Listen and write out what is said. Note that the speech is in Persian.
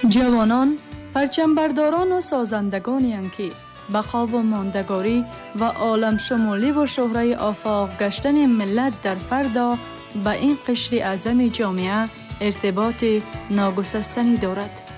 جوانان پرچمبرداران و سازندگانی اند که بقا و ماندگاری و عالم شمولی و شهره آفاق گشتن ملت در فردا به این قشر اعظم جامعه ارتباط ناگسستنی دارد.